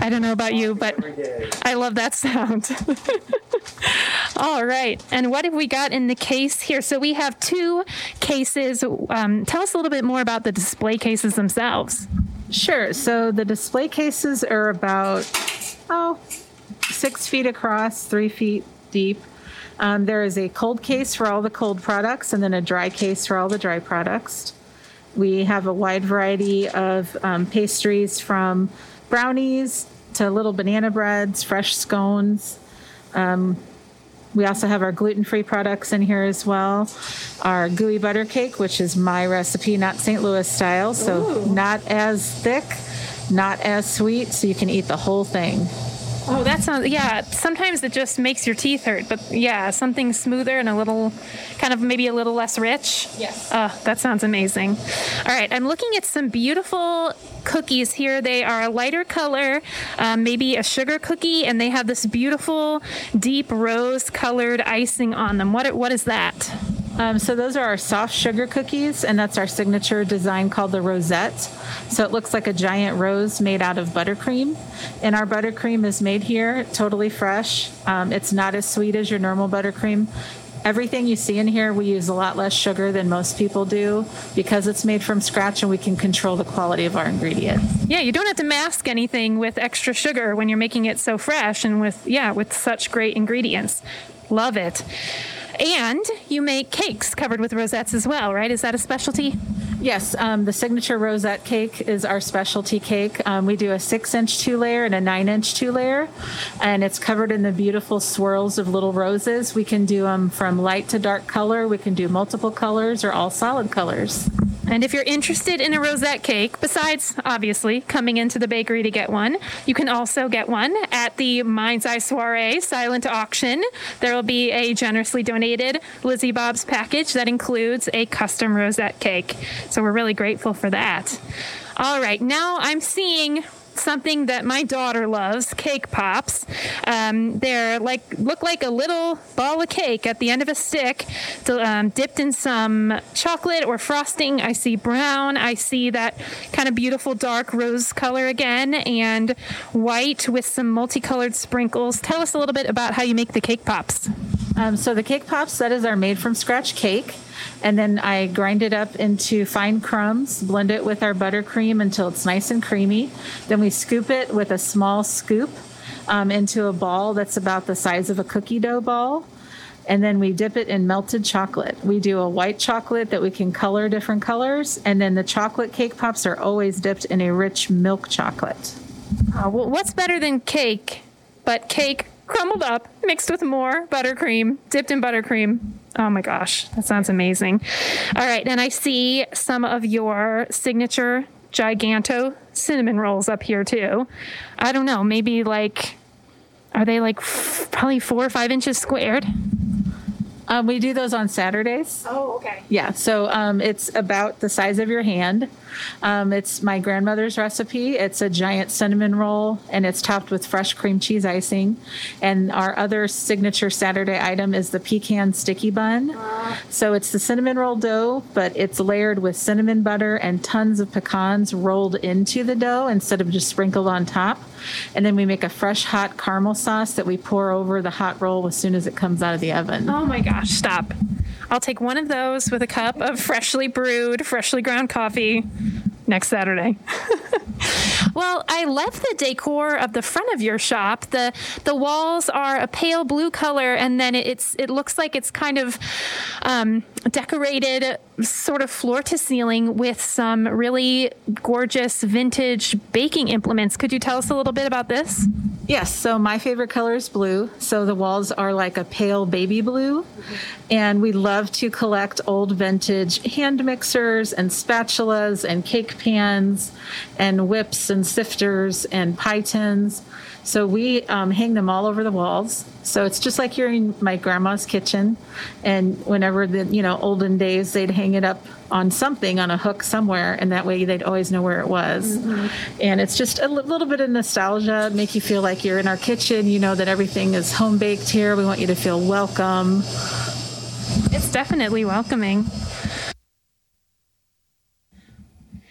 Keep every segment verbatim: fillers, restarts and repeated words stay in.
I don't know about you, but I love that sound. All right. And what have we got in the case here? So we have two cases. Um, tell us a little bit more about the display cases themselves. Sure. So the display cases are about, oh, six feet across, three feet deep. Um, there is a cold case for all the cold products and then a dry case for all the dry products. We have a wide variety of um, pastries from brownies to little banana breads, fresh scones. Um, we also have our gluten-free products in here as well. Our gooey butter cake, which is my recipe, not Saint Louis style, so Ooh. Not as thick, not as sweet, so you can eat the whole thing. Oh, that sounds, yeah, sometimes it just makes your teeth hurt, but yeah, something smoother and a little, kind of maybe a little less rich. Yes. Oh, that sounds amazing. All right, I'm looking at some beautiful cookies here. They are a lighter color, um, maybe a sugar cookie, and they have this beautiful, deep rose-colored icing on them. What What is that? Um, so those are our soft sugar cookies, and that's our signature design called the Rosette. So it looks like a giant rose made out of buttercream. And our buttercream is made here, totally fresh. Um, it's not as sweet as your normal buttercream. Everything you see in here, we use a lot less sugar than most people do because it's made from scratch and we can control the quality of our ingredients. Yeah, you don't have to mask anything with extra sugar when you're making it so fresh and with, yeah, with such great ingredients. Love it. And you make cakes covered with rosettes as well, right? Is that a specialty? Yes, um, the signature rosette cake is our specialty cake. Um, we do a six-inch two-layer and a nine-inch two-layer, and it's covered in the beautiful swirls of little roses. We can do them from light to dark color. We can do multiple colors or all solid colors. And if you're interested in a rosette cake, besides obviously coming into the bakery to get one, you can also get one at the Mind's Eye Soiree silent auction. There will be a generously donated Lizzie Bob's package that includes a custom rosette cake. So we're really grateful for that. All right, now I'm seeing something that my daughter loves, cake pops. Um, they're like look like a little ball of cake at the end of a stick, um, dipped in some chocolate or frosting. I see brown. I see that kind of beautiful dark rose color again, and white with some multicolored sprinkles. Tell us a little bit about how you make the cake pops. Um, so the cake pops, that is our made-from-scratch cake. And then I grind it up into fine crumbs, blend it with our buttercream until it's nice and creamy. Then we scoop it with a small scoop um, into a ball that's about the size of a cookie dough ball. And then we dip it in melted chocolate. We do a white chocolate that we can color different colors. And then the chocolate cake pops are always dipped in a rich milk chocolate. Uh, well, what's better than cake, but cake crumbled up, mixed with more buttercream, dipped in buttercream? Oh my gosh, that sounds amazing. All right, and I see some of your signature Giganto cinnamon rolls up here too. I don't know, maybe like, are they like f- probably four or five inches squared? Um, we do those on Saturdays. Oh, okay. Yeah, so um, it's about the size of your hand. Um, it's my grandmother's recipe. It's a giant cinnamon roll, and it's topped with fresh cream cheese icing. And our other signature Saturday item is the pecan sticky bun. Uh. So it's the cinnamon roll dough, but it's layered with cinnamon butter and tons of pecans rolled into the dough instead of just sprinkled on top. And then we make a fresh hot caramel sauce that we pour over the hot roll as soon as it comes out of the oven. Oh my gosh, stop. I'll take one of those with a cup of freshly brewed, freshly ground coffee next Saturday. Well, I love the decor of the front of your shop. The the walls are a pale blue color, and then it's it looks like it's kind of um, decorated sort of floor to ceiling with some really gorgeous vintage baking implements. Could you tell us a little bit about this? Yes, so my favorite color is blue. So the walls are like a pale baby blue. Mm-hmm. And we love to collect old vintage hand mixers and spatulas and cake pans and whips and sifters and pie tins. So we um, hang them all over the walls. So it's just like you're in my grandma's kitchen. And whenever the, you know, olden days, they'd hang it up on something, on a hook somewhere. And that way they'd always know where it was. Mm-hmm. And it's just a l- little bit of nostalgia, make you feel like you're in our kitchen. You know that everything is home baked here. We want you to feel welcome. It's definitely welcoming.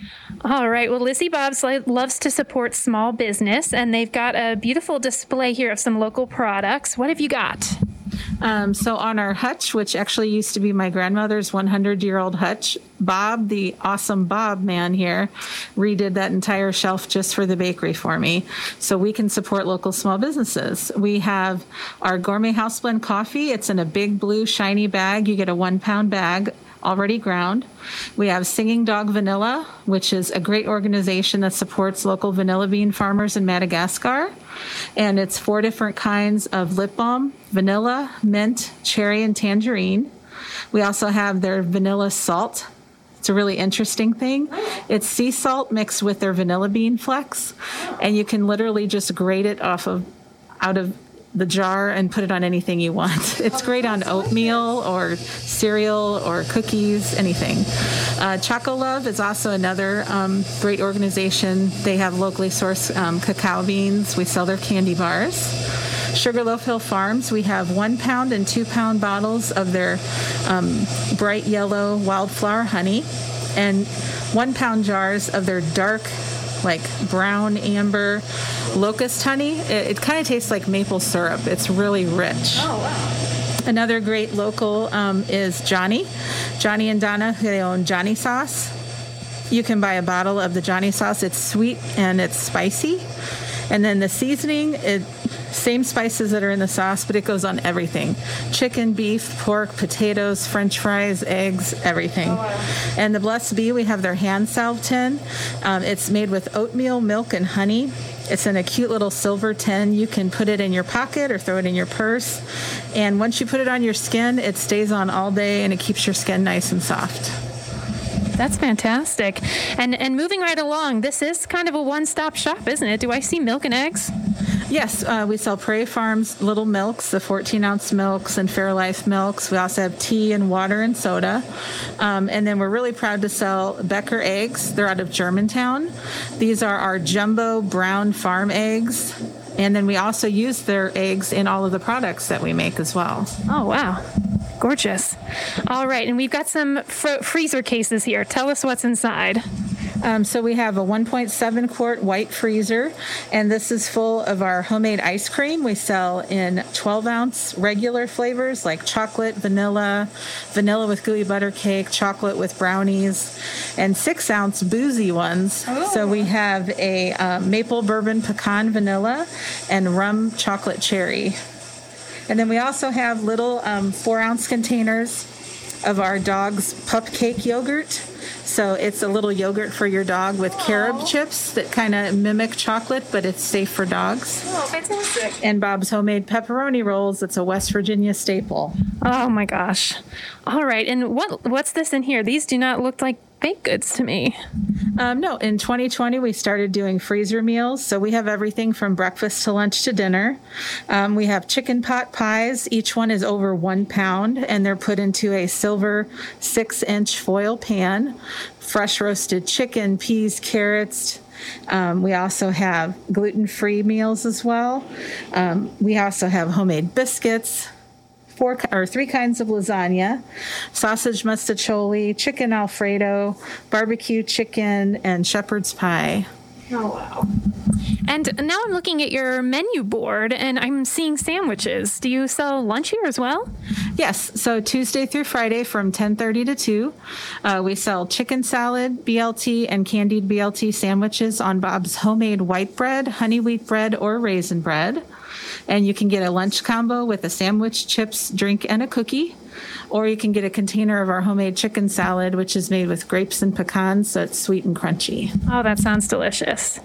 All right. Well, Lizzie Bob's li- loves to support small business, and they've got a beautiful display here of some local products. What have you got? Um, so on our hutch, which actually used to be my grandmother's one hundred year old hutch, Bob, the awesome Bob man here, redid that entire shelf just for the bakery for me. So we can support local small businesses. We have our gourmet house blend coffee. It's in a big blue shiny bag. You get a one pound bag already ground. We have Singing Dog Vanilla, which is a great organization that supports local vanilla bean farmers in Madagascar. And it's four different kinds of lip balm: vanilla, mint, cherry, and tangerine. We also have their vanilla salt. It's a really interesting thing. It's sea salt mixed with their vanilla bean flecks, and you can literally just grate it off of out of the jar and put it on anything you want. It's great on oatmeal or cereal or cookies, anything. Uh, Choco Love is also another um, great organization. They have locally sourced um, cacao beans. We sell their candy bars. Sugarloaf Hill Farms, we have one pound and two pound bottles of their um, bright yellow wildflower honey, and one pound jars of their dark, like brown amber locust honey. It, it kind of tastes like maple syrup. It's really rich. Oh, wow. Another great local um, is Johnny. Johnny and Donna, they own Johnny Sauce. You can buy a bottle of the Johnny Sauce. It's sweet and it's spicy. And then the seasoning, it same spices that are in the sauce, but it goes on everything. Chicken, beef, pork, potatoes, French fries, eggs, everything. Oh, wow. And the Blessed Bee, we have their hand salve tin. Um, it's made with oatmeal, milk, and honey. It's in a cute little silver tin. You can put it in your pocket or throw it in your purse. And once you put it on your skin, it stays on all day and it keeps your skin nice and soft. That's fantastic. And and moving right along, this is kind of a one-stop shop, isn't it? Do I see milk and eggs? Yes, uh, we sell Prairie Farms Little Milks, the fourteen ounce milks, and Fairlife milks. We also have tea and water and soda. Um, and then we're really proud to sell Becker eggs. They're out of Germantown. These are our jumbo brown farm eggs. And then we also use their eggs in all of the products that we make as well. Oh, wow. Gorgeous. All right, and we've got some fr- freezer cases here. Tell us what's inside. Um, so we have a one point seven quart white freezer, and this is full of our homemade ice cream. We sell in twelve ounce regular flavors like chocolate, vanilla, vanilla with gooey butter cake, chocolate with brownies, and six ounce boozy ones. Oh. So we have a uh, maple bourbon pecan vanilla and rum chocolate cherry. And then we also have little um, four ounce containers of our dog's pup cake yogurt. So it's a little yogurt for your dog with carob Aww. chips that kind of mimic chocolate, but it's safe for dogs. Oh, fantastic. And Bob's homemade pepperoni rolls. It's a West Virginia staple. Oh, my gosh. All right. And what what's this in here? These do not look like baked goods to me. Um, no, in twenty twenty, we started doing freezer meals. So we have everything from breakfast to lunch to dinner. Um, we have chicken pot pies. Each one is over one pound, and they're put into a silver six inch foil pan. Fresh roasted chicken, peas, carrots. Um, we also have gluten-free meals as well. Um, we also have homemade biscuits. Four or three kinds of lasagna, sausage mustacholi, chicken Alfredo, barbecue chicken, and shepherd's pie. Oh, wow. And now I'm looking at your menu board, and I'm seeing sandwiches. Do you sell lunch here as well? Yes. So Tuesday through Friday from ten thirty to two, uh, we sell chicken salad, B L T, and candied B L T sandwiches on Bob's homemade white bread, honey wheat bread, or raisin bread. And you can get a lunch combo with a sandwich, chips, drink, and a cookie. Or you can get a container of our homemade chicken salad, which is made with grapes and pecans, so it's sweet and crunchy. Oh, that sounds delicious.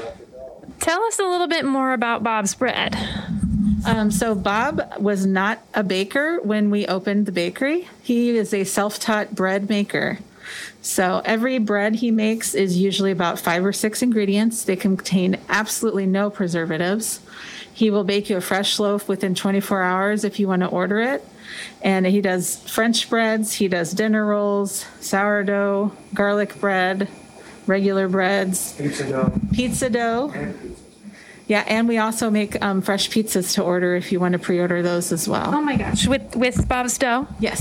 Tell us a little bit more about Bob's Bread. Um, so Bob was not a baker when we opened the bakery. He is a self-taught bread maker. So every bread he makes is usually about five or six ingredients. They contain absolutely no preservatives. He will bake you a fresh loaf within twenty-four hours if you want to order it. And he does French breads, he does dinner rolls, sourdough, garlic bread, regular breads, pizza dough. Pizza dough. And yeah, and we also make um, fresh pizzas to order if you want to pre-order those as well. Oh my gosh, with with Bob's dough? Yes.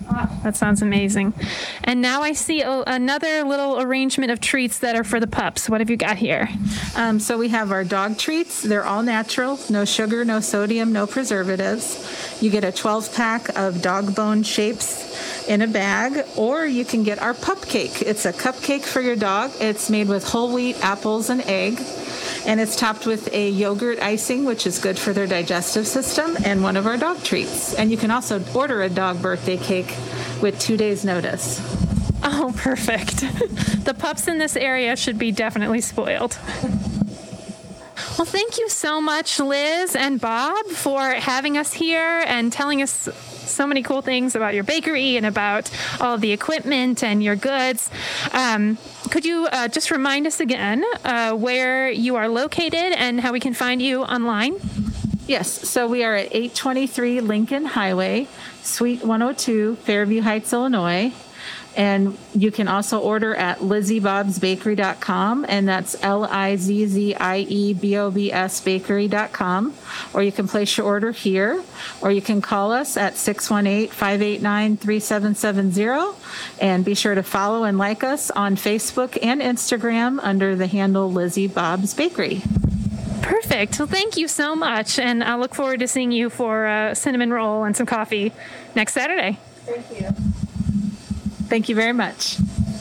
That sounds amazing. And now I see a, another little arrangement of treats that are for the pups. What have you got here? Um, so we have our dog treats. They're all natural, no sugar, no sodium, no preservatives. You get a twelve pack of dog bone shapes in a bag, or you can get our pup cake. It's a cupcake for your dog. It's made with whole wheat, apples, and egg. And it's topped with a yogurt icing, which is good for their digestive system, and one of our dog treats. And you can also order a dog birthday cake with two days' notice. Oh, perfect. The pups in this area should be definitely spoiled. Well, thank you so much, Liz and Bob, for having us here and telling us so many cool things about your bakery and about all of the equipment and your goods. Um, could you uh, just remind us again uh, where you are located and how we can find you online? Yes, so we are at eight twenty-three Lincoln Highway, Suite one oh two, Fairview Heights, Illinois. And you can also order at lizzie bobs bakery dot com, and that's L I Z Z I E B O B S bakery dot com. Or you can place your order here, or you can call us at six one eight, five eight nine, three seven seven zero. And be sure to follow and like us on Facebook and Instagram under the handle Lizzie Bob's Bakery. Perfect. Well, thank you so much. And I look forward to seeing you for a cinnamon roll and some coffee next Saturday. Thank you. Thank you very much.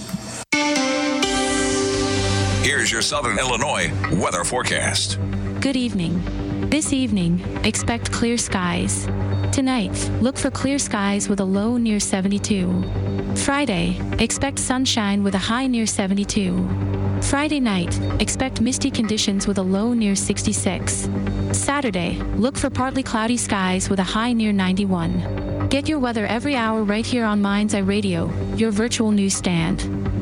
Here's your Southern Illinois weather forecast. Good evening. This evening, expect clear skies. Tonight, look for clear skies with a low near seventy-two. Friday, expect sunshine with a high near seventy-two. Friday night, expect misty conditions with a low near sixty-six. Saturday, look for partly cloudy skies with a high near ninety-one. Get your weather every hour right here on Mind's Eye Radio, your virtual newsstand.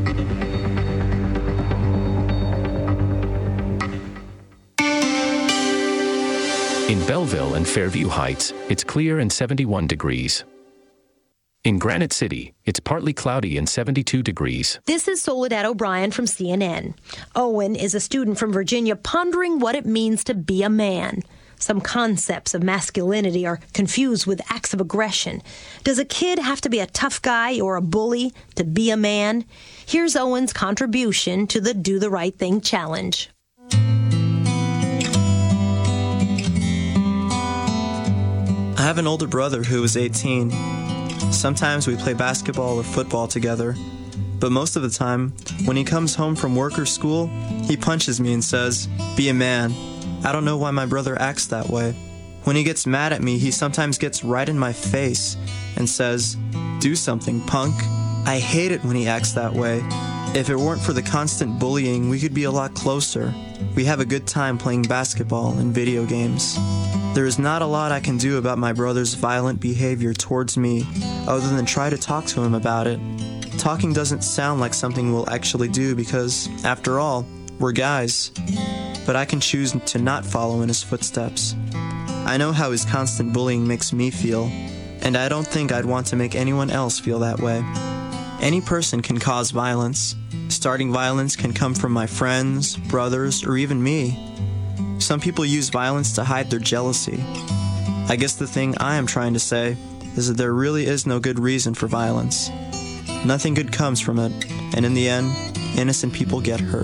In Belleville and Fairview Heights, it's clear and seventy-one degrees. In Granite City, it's partly cloudy and seventy-two degrees. This is Soledad O'Brien from C N N. Owen is a student from Virginia pondering what it means to be a man. Some concepts of masculinity are confused with acts of aggression. Does a kid have to be a tough guy or a bully to be a man? Here's Owen's contribution to the Do the Right Thing challenge. I have an older brother who is eighteen. Sometimes we play basketball or football together, but most of the time, when he comes home from work or school, he punches me and says, "Be a man." I don't know why my brother acts that way. When he gets mad at me, he sometimes gets right in my face and says, "Do something, punk." I hate it when he acts that way. If it weren't for the constant bullying, we could be a lot closer. We have a good time playing basketball and video games. There is not a lot I can do about my brother's violent behavior towards me, other than try to talk to him about it. Talking doesn't sound like something we'll actually do because, after all, we're guys. But I can choose to not follow in his footsteps. I know how his constant bullying makes me feel, and I don't think I'd want to make anyone else feel that way. Any person can cause violence. Starting violence can come from my friends, brothers, or even me. Some people use violence to hide their jealousy. I guess the thing I am trying to say is that there really is no good reason for violence. Nothing good comes from it, and in the end, innocent people get hurt.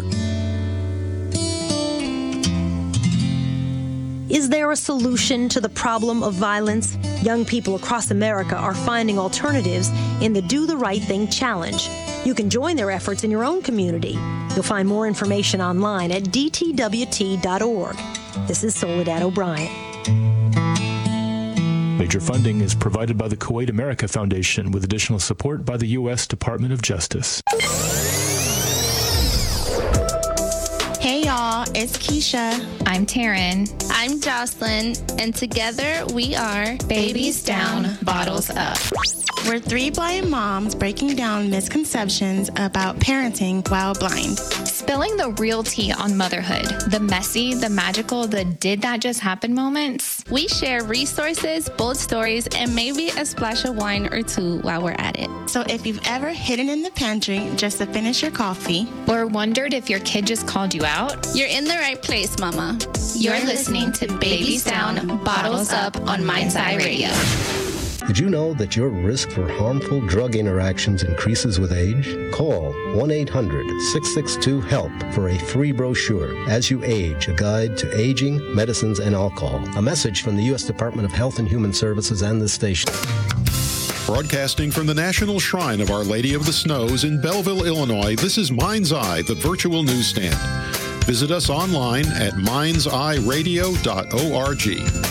Is there a solution to the problem of violence? Young people across America are finding alternatives in the Do the Right Thing challenge. You can join their efforts in your own community. You'll find more information online at d t w t dot org. This is Soledad O'Brien. Major funding is provided by the Kuwait America Foundation with additional support by the U S Department of Justice. Hey y'all, it's Keisha. I'm Taryn. I'm Jocelyn, and together we are Babies Down, Bottles Up. We're three blind moms breaking down misconceptions about parenting while blind. Spilling the real tea on motherhood, the messy, the magical, the did that just happen moments. We share resources, bold stories, and maybe a splash of wine or two while we're at it. So if you've ever hidden in the pantry just to finish your coffee, or wondered if your kid just called you out, you're in the right place, mama. You're listening to Babies Down, Bottles Up on Mind's Eye Radio. Did you know that your risk for harmful drug interactions increases with age? Call one eight hundred six six two HELP for a free brochure, As You Age, a guide to aging, medicines, and alcohol. A message from the U S Department of Health and Human Services and this station. Broadcasting from the National Shrine of Our Lady of the Snows in Belleville, Illinois, this is Mind's Eye, the virtual newsstand. Visit us online at minds eye radio dot org.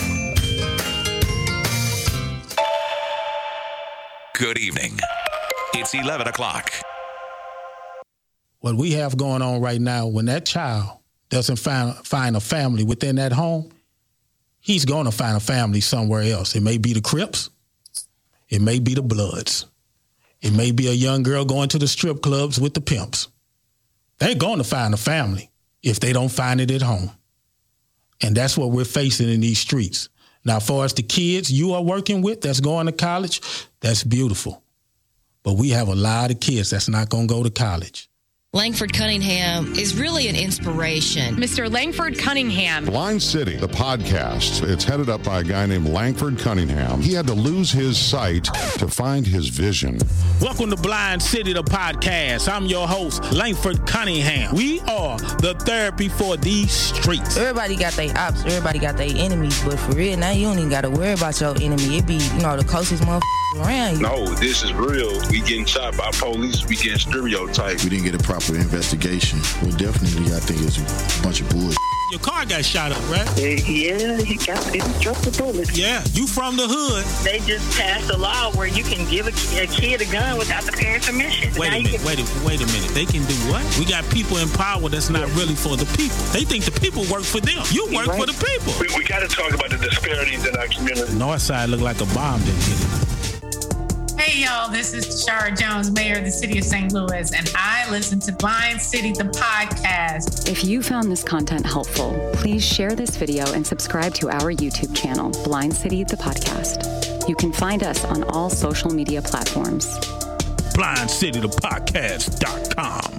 Good evening. It's eleven o'clock. What we have going on right now, when that child doesn't find, find a family within that home, he's going to find a family somewhere else. It may be the Crips. It may be the Bloods. It may be a young girl going to the strip clubs with the pimps. They're going to find a family if they don't find it at home. And that's what we're facing in these streets. Now, as far as the kids you are working with that's going to college, that's beautiful. But we have a lot of kids that's not going to go to college. Langford Cunningham is really an inspiration. Mister Langford Cunningham. Blind City, the podcast. It's headed up by a guy named Langford Cunningham. He had to lose his sight to find his vision. Welcome to Blind City, the podcast. I'm your host, Langford Cunningham. We are the therapy for these streets. Everybody got their ops. Everybody got their enemies. But for real, now you don't even got to worry about your enemy. It be, you know, the closest motherfucker around you. No, this is real. We getting shot by police. We getting stereotyped. We didn't get a proper investigation. Well, definitely, I think it's a bunch of bullshit. Your car got shot up, right? Yeah, he got he struck the bullet. Yeah, you from the hood. They just passed a law where you can give a, a kid a gun without the parents' permission. Wait now a minute, can... wait a wait a minute. They can do what? We got people in power that's not really for the people. They think the people work for them. You work right. for the people. We, we got to talk about the disparities in our community. North side look like a bomb didn't hit it. Hey, y'all, this is Tashara Jones, Mayor of the City of Saint Louis, and I listen to Blind City, the podcast. If you found this content helpful, please share this video and subscribe to our YouTube channel, Blind City, the podcast. You can find us on all social media platforms. blind city the podcast dot com.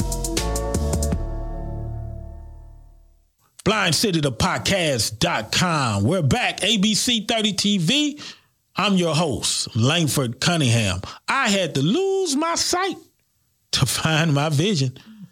blind city the podcast dot com. We're back, A B C thirty T V. I'm your host, Langford Cunningham. I had to lose my sight to find my vision.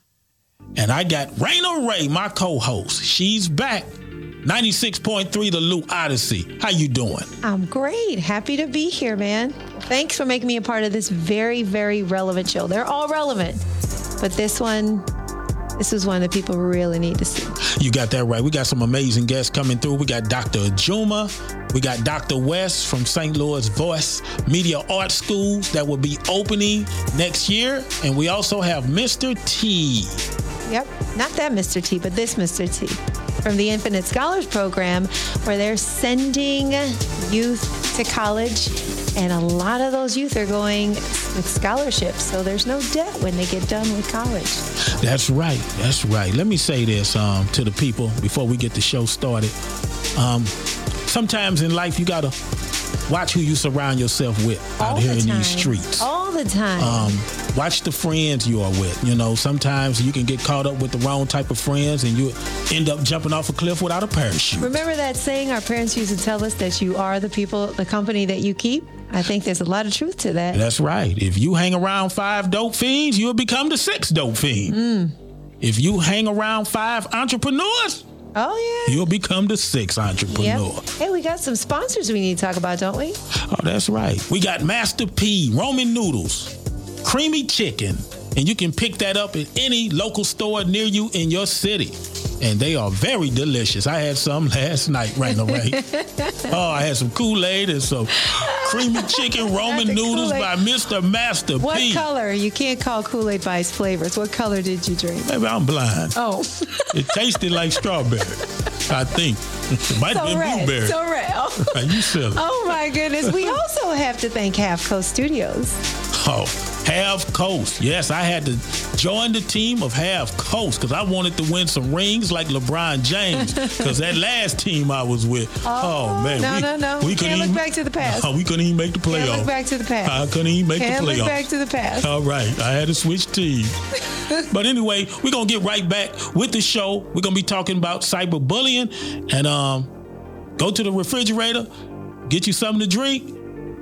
And I got Raina Ray, my co-host. She's back. ninety-six point three The Lou Odyssey. How you doing? I'm great. Happy to be here, man. Thanks for making me a part of this very, very relevant show. They're all relevant. But this one, this is one that people really need to see. You got that right. We got some amazing guests coming through. We got Doctor Ajuma. We got Doctor West from Saint Louis Voice Media Art Schools that will be opening next year. And we also have Mister T. Yep. Not that Mister T, but this Mister T from the Infinite Scholars Program, where they're sending youth to college. And a lot of those youth are going with scholarships, so there's no debt when they get done with college. That's right. That's right. Let me say this um, to the people before we get the show started. Um, sometimes in life, you got to watch who you surround yourself with out here in these streets. All the time. Um, watch the friends you are with. You know, sometimes you can get caught up with the wrong type of friends and you end up jumping off a cliff without a parachute. Remember that saying our parents used to tell us that you are the people, the company that you keep? I think there's a lot of truth to that. That's right. If you hang around five dope fiends, you'll become the sixth dope fiend. Mm. If you hang around five entrepreneurs, oh yeah, you'll become the sixth entrepreneur. Yep. Hey, we got some sponsors we need to talk about, don't we? Oh, that's right. We got Master P, Roman Noodles, Creamy Chicken, and you can pick that up at any local store near you in your city. And they are very delicious. I had some last night, right away. Oh, I had some Kool-Aid and some creamy chicken Roman noodles Kool-Aid. By Mister Master what P. What color? You can't call Kool-Aid by its flavors. What color did you drink? Maybe I'm blind. Oh. It tasted like strawberry, I think. It might so have been red, blueberry. So red. Oh. Are you silly? Oh, my goodness. We also have to thank Half Coast Studios. Oh, Half Coast. Yes, I had to join the team of Half Coast because I wanted to win some rings like LeBron James because that last team I was with, oh, oh man. No, we, no, no. We, we couldn't can't look even, back to the past. No, we couldn't even make the playoff. Can't look back to the past. I couldn't even make can't the playoff. Can't look back to the past. All right. I had to switch teams. But anyway, we're going to get right back with the show. We're going to be talking about cyberbullying and um, go to the refrigerator, get you something to drink,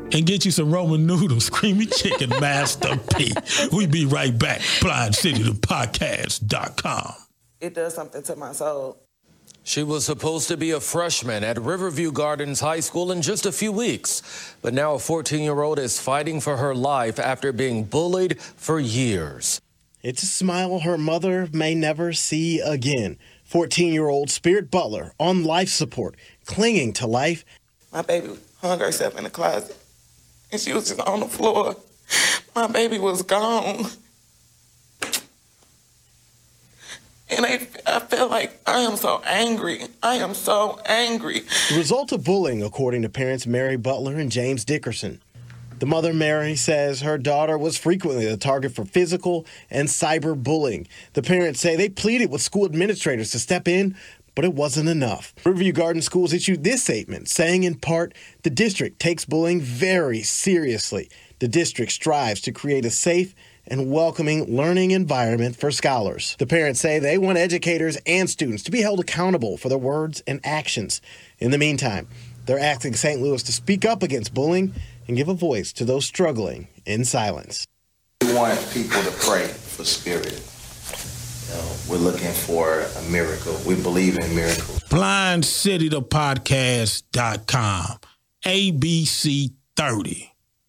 and get you some Roman noodles, creamy chicken, Master P. We be right back. Blind City the podcast dot com. It does something to my soul. She was supposed to be a freshman at Riverview Gardens High School in just a few weeks. But now a fourteen-year-old is fighting for her life after being bullied for years. It's a smile her mother may never see again. fourteen-year-old Spirit Butler on life support, clinging to life. My baby hung herself in the closet, and she was just on the floor. My baby was gone. And I, I feel like I am so angry. I am so angry. The result of bullying, according to parents Mary Butler and James Dickerson. The mother, Mary, says her daughter was frequently the target for physical and cyber bullying. The parents say they pleaded with school administrators to step in, but it wasn't enough. Riverview Garden Schools issued this statement, saying in part, the district takes bullying very seriously. The district strives to create a safe and welcoming learning environment for scholars. The parents say they want educators and students to be held accountable for their words and actions. In the meantime, they're asking Saint Louis to speak up against bullying and give a voice to those struggling in silence. We want people to pray for Spirit. You know, we're looking for a miracle. We believe in miracles. Blind City the podcast dot com. A B C thirty.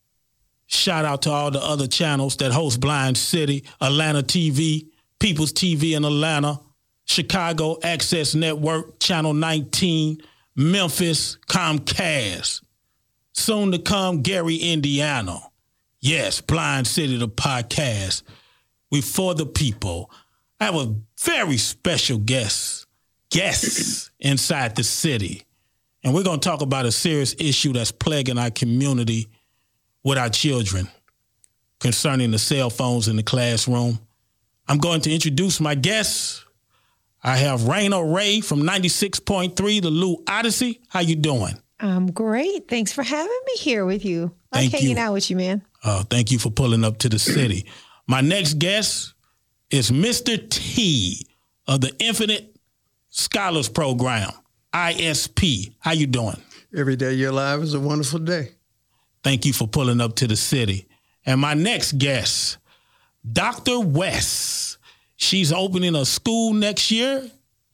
Shout out to all the other channels that host Blind City, Atlanta T V, People's T V in Atlanta, Chicago Access Network, Channel nineteen, Memphis, Comcast. Soon to come, Gary, Indiana. Yes, Blind City, the podcast. We for the people. I have a very special guest, guests inside the city. And we're going to talk about a serious issue that's plaguing our community with our children concerning the cell phones in the classroom. I'm going to introduce my guests. I have Raina Ray from ninety-six point three, the Lou Odyssey. How you doing? I'm great. Thanks for having me here with you. I like Thank hanging you. out with you, man. Uh, thank you for pulling up to the city. My next guest is Mister T of the Infinite Scholars Program, I S P. How you doing? Every day you're alive is a wonderful day. Thank you for pulling up to the city. And my next guest, Doctor West. She's opening a school next year,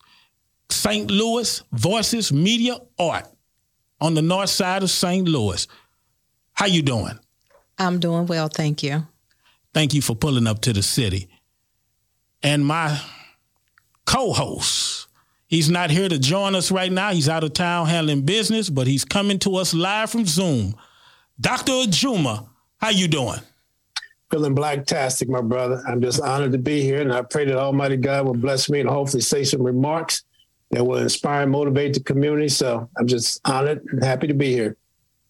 Saint Louis Voices Media Art on the north side of Saint Louis. How you doing? I'm doing well, thank you. Thank you for pulling up to the city. And my co-host, he's not here to join us right now. He's out of town handling business, but he's coming to us live from Zoom. Doctor Ajuma, how you doing? Feeling blacktastic, my brother. I'm just honored to be here, and I pray that Almighty God will bless me and hopefully say some remarks that will inspire and motivate the community. So I'm just honored and happy to be here.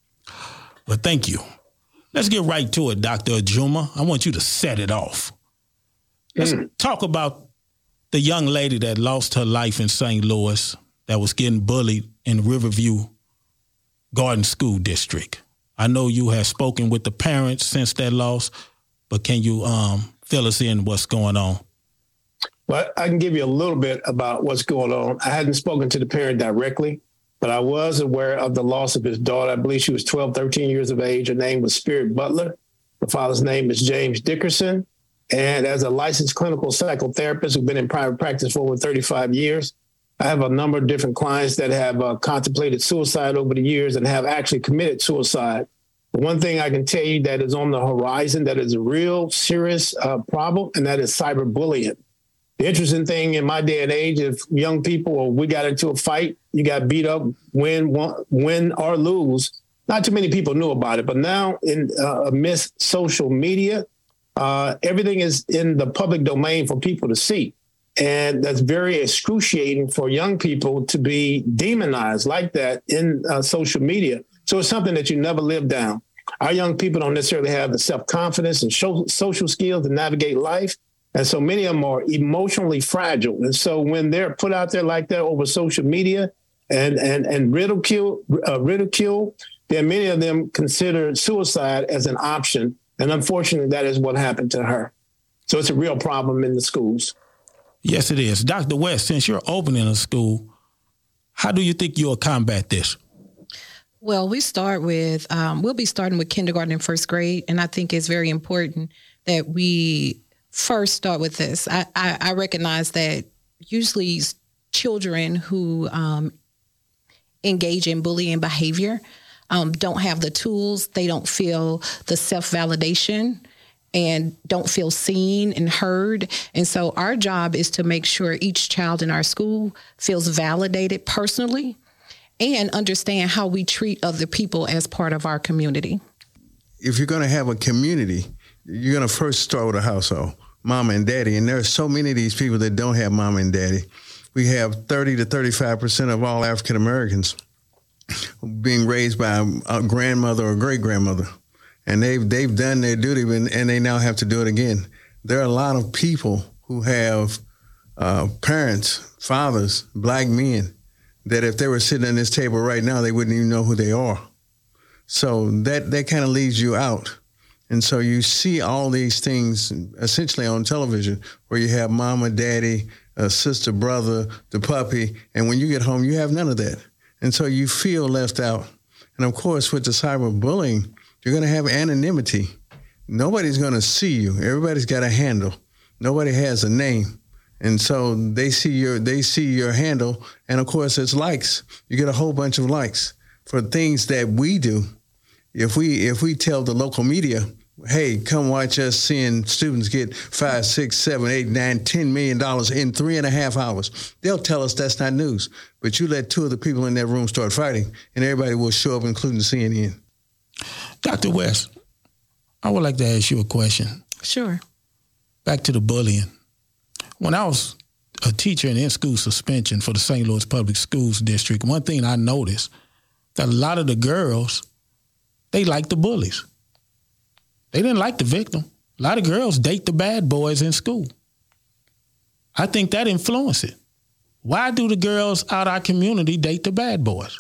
Well, thank you. Let's get right to it, Doctor Ajuma. I want you to set it off. Let's mm. talk about the young lady that lost her life in Saint Louis that was getting bullied in Riverview Garden School District. I know you have spoken with the parents since that loss, but can you um, fill us in what's going on? Well, I can give you a little bit about what's going on. I hadn't spoken to the parent directly, but I was aware of the loss of his daughter. I believe she was twelve, thirteen years of age. Her name was Spirit Butler. The father's name is James Dickerson. And as a licensed clinical psychotherapist who's been in private practice for over thirty-five years, I have a number of different clients that have uh, contemplated suicide over the years and have actually committed suicide. The one thing I can tell you that is on the horizon that is a real serious uh, problem, and that is cyberbullying. The interesting thing in my day and age, if young people, or we got into a fight, you got beat up, win, win or lose, not too many people knew about it. But now in uh, amidst social media, uh, everything is in the public domain for people to see. And that's very excruciating for young people to be demonized like that in uh, social media. So it's something that you never live down. Our young people don't necessarily have the self-confidence and show, social skills to navigate life. And so many of them are emotionally fragile. And so when they're put out there like that over social media and and and ridicule, uh, ridicule, then many of them consider suicide as an option. And unfortunately, that is what happened to her. So it's a real problem in the schools. Yes, it is. Doctor West, since you're opening a school, how do you think you'll combat this? Well, we start with, um, we'll be starting with kindergarten and first grade. And I think it's very important that we first start with this. I, I, I recognize that usually children who um, engage in bullying behavior um, don't have the tools. They don't feel the self-validation and don't feel seen and heard. And so our job is to make sure each child in our school feels validated personally and understand how we treat other people as part of our community. If you're going to have a community, you're going to first start with a household, mama and daddy. And there are so many of these people that don't have mama and daddy. We have thirty to thirty-five percent of all African Americans being raised by a grandmother or great-grandmother. And they've, they've done their duty, and they now have to do it again. There are a lot of people who have uh, parents, fathers, black men, that if they were sitting at this table right now, they wouldn't even know who they are. So that, that kind of leaves you out. And so you see all these things essentially on television where you have mama, daddy, a sister, brother, the puppy, and when you get home, you have none of that. And so you feel left out. And of course, with the cyberbullying, you're going to have anonymity. Nobody's going to see you. Everybody's got a handle. Nobody has a name. And so they see your they see your handle, and of course it's likes. You get a whole bunch of likes for things that we do. If we if we tell the local media, hey, come watch us seeing students get five, six, seven, eight, nine, ten million dollars in three and a half hours, they'll tell us that's not news. But you let two of the people in that room start fighting, and everybody will show up, including C N N. Doctor West, I would like to ask you a question. Sure. Back to the bullying. When I was a teacher in in-school suspension for the Saint Louis Public Schools District, one thing I noticed that a lot of the girls, they like the bullies. They didn't like the victim. A lot of girls date the bad boys in school. I think that influenced it. Why do the girls out of our community date the bad boys?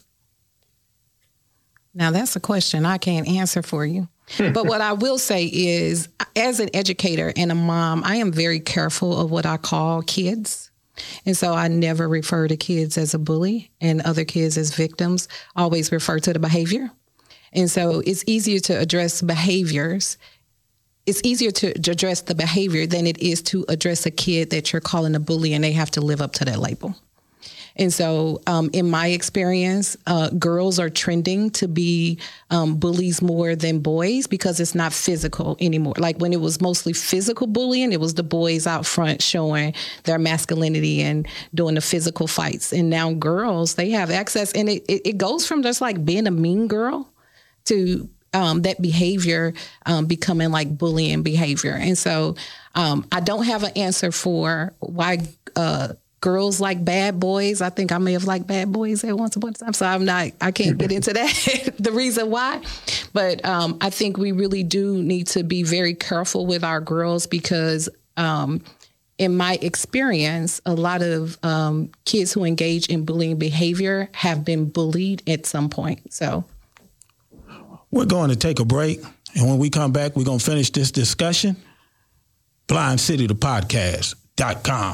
Now, that's a question I can't answer for you. But what I will say is, as an educator and a mom, I am very careful of what I call kids. And so I never refer to kids as a bully and other kids as victims. I always refer to the behavior. And so it's easier to address behaviors. It's easier to address the behavior than it is to address a kid that you're calling a bully and they have to live up to that label. And so um, in my experience, uh, girls are trending to be um, bullies more than boys because it's not physical anymore. Like when it was mostly physical bullying, it was the boys out front showing their masculinity and doing the physical fights. And now girls, they have access. And it, it, it goes from just like being a mean girl to um, that behavior um, becoming like bullying behavior. And so um, I don't have an answer for why uh girls like bad boys. I think I may have liked bad boys at once upon a time. So I'm not, I can't get into that, the reason why. But um, I think we really do need to be very careful with our girls because um, in my experience, a lot of um, kids who engage in bullying behavior have been bullied at some point. So we're going to take a break. And when we come back, we're going to finish this discussion. blind city the podcast dot com.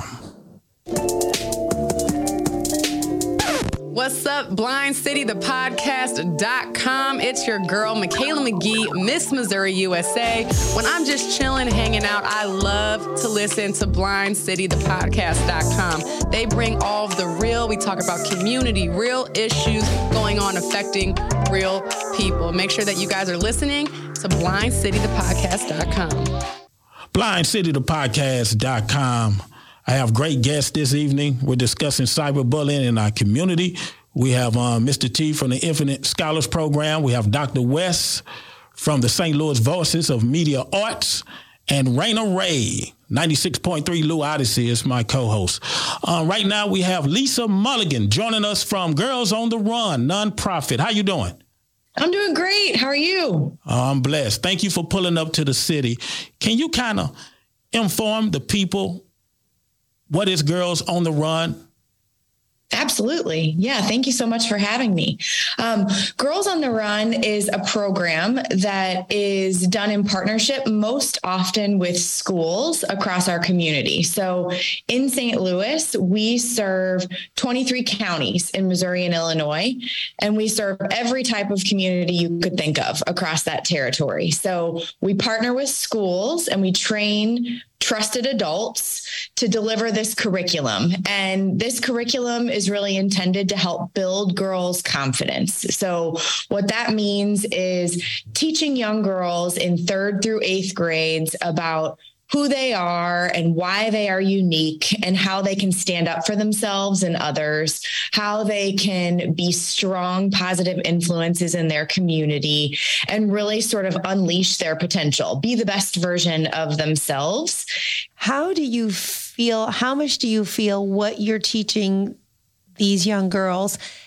What's up, Blind City the podcast dot com? It's your girl, Michaela McGee, Miss Missouri, U S A. When I'm just chilling, hanging out, I love to listen to Blind City the podcast dot com. They bring all of the real. We talk about community, real issues going on affecting real people. Make sure that you guys are listening to Blind City the podcast dot com. blind city the podcast dot com. I have great guests this evening. We're discussing cyberbullying in our community. We have um, Mister T from the Infinite Scholars Program. We have Doctor West from the Saint Louis Voices of Media Arts. And Raina Ray, ninety-six point three Lou Odyssey is my co-host. Uh, right now we have Lisa Mulligan joining us from Girls on the Run nonprofit. How you doing? I'm doing great. How are you? Uh, I'm blessed. Thank you for pulling up to the city. Can you kind of inform the people what is Girls on the Run? Absolutely. Yeah. Thank you so much for having me. Um, Girls on the Run is a program that is done in partnership most often with schools across our community. So in Saint Louis, we serve twenty-three counties in Missouri and Illinois, and we serve every type of community you could think of across that territory. So we partner with schools and we train trusted adults to deliver this curriculum. And this curriculum is really intended to help build girls' confidence. So what that means is teaching young girls in third through eighth grades about who they are and why they are unique and how they can stand up for themselves and others, how they can be strong, positive influences in their community and really sort of unleash their potential, be the best version of themselves. How do you feel, how much do you feel what you're teaching these young girls